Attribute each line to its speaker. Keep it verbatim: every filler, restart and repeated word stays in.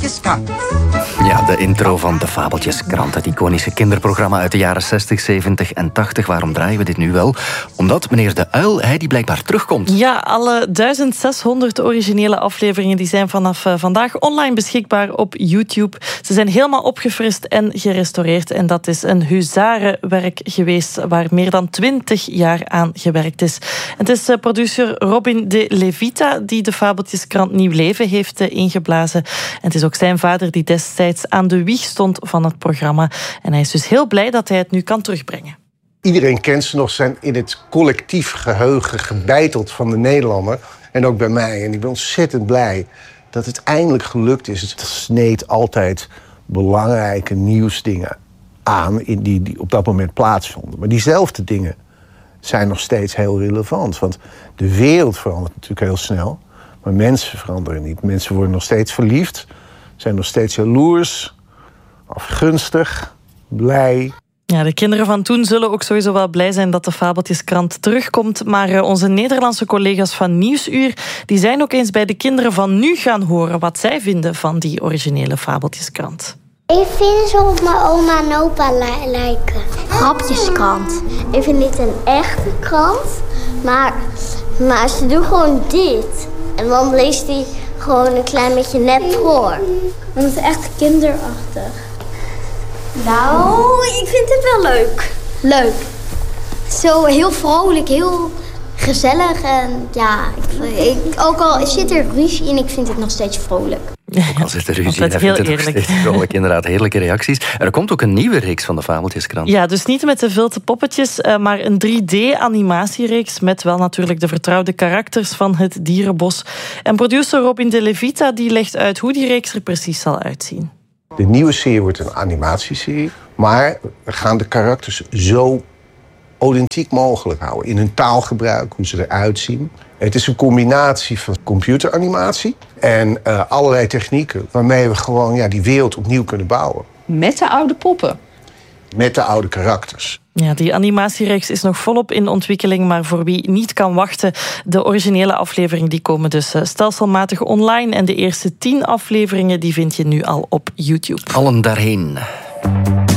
Speaker 1: Fabeltjeskrant.
Speaker 2: Ja, de intro van de Fabeltjeskrant. Het iconische kinderprogramma uit de jaren zestig, zeventig en tachtig. Waarom draaien we dit nu wel? Omdat meneer De Uil, hij die blijkbaar terugkomt.
Speaker 3: Ja, alle duizend zeshonderd originele afleveringen die zijn vanaf uh, vandaag online beschikbaar op YouTube. Ze zijn helemaal opgefrist en gerestaureerd. En dat is een huzarenwerk geweest waar meer dan twintig jaar aan gewerkt is. Het is uh, producer Robin de Levita die de Fabeltjeskrant nieuw leven heeft uh, ingeblazen. En het is ook zijn vader die destijds aan de wieg stond van het programma. En hij is dus heel blij dat hij het nu kan terugbrengen.
Speaker 4: Iedereen kent ze nog, zijn in het collectief geheugen gebeiteld van de Nederlander. En ook bij mij. En ik ben ontzettend blij dat het eindelijk gelukt is. Het sneed altijd belangrijke nieuwsdingen aan in die, die op dat moment plaatsvonden. Maar diezelfde dingen zijn nog steeds heel relevant. Want de wereld verandert natuurlijk heel snel. Maar mensen veranderen niet. Mensen worden nog steeds verliefd. Zijn nog steeds jaloers. Afgunstig. Blij.
Speaker 3: Ja, de kinderen van toen zullen ook sowieso wel blij zijn dat de Fabeltjeskrant terugkomt. Maar uh, onze Nederlandse collega's van Nieuwsuur die zijn ook eens bij de kinderen van nu gaan horen wat zij vinden van die originele Fabeltjeskrant.
Speaker 5: Ik vind ze op mijn oma en opa li- lijken. Grapjeskrant. Ik vind dit een echte krant, maar, maar ze doen gewoon dit. En dan leest hij gewoon een klein beetje net voor. Want het is echt kinderachtig. Nou, ik vind het wel leuk. Leuk. Zo heel vrolijk, heel gezellig. En ja, ik, ik, ook al zit er ruzie in, ik vind het nog steeds vrolijk.
Speaker 2: Ook al zit er ruzie in,
Speaker 3: Altijd heel
Speaker 2: vindt het nog
Speaker 3: eerlijk.
Speaker 2: steeds vrolijk. Inderdaad, heerlijke reacties. Er komt ook een nieuwe reeks van de Fabeltjeskrant.
Speaker 3: Ja, dus niet met de vilte poppetjes, maar een drie D-animatiereeks met wel natuurlijk de vertrouwde karakters van het dierenbos. En producer Robin de Levita die legt uit hoe die reeks er precies zal uitzien.
Speaker 4: De nieuwe serie wordt een animatieserie. Maar we gaan de karakters zo authentiek mogelijk houden. In hun taalgebruik, hoe ze eruit zien. Het is een combinatie van computeranimatie en uh, allerlei technieken waarmee we gewoon ja, die wereld opnieuw kunnen bouwen.
Speaker 6: Met de oude poppen.
Speaker 4: Met de oude karakters.
Speaker 3: Ja, die animatiereeks is nog volop in ontwikkeling, maar voor wie niet kan wachten, de originele afleveringen die komen dus stelselmatig online en de eerste tien afleveringen die vind je nu al op YouTube.
Speaker 2: Allen daarheen.